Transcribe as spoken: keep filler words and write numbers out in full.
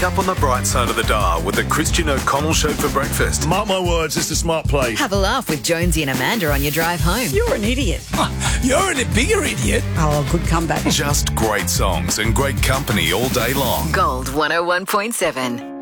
up on the bright side of the dial with the Christian O'Connell Show for breakfast. Mark my words, it's a smart play. Have a laugh with Jonesy and Amanda on your drive home. You're an idiot. You're a bigger idiot. Oh, good comeback. Just great songs and great company all day long. Gold one oh one point seven.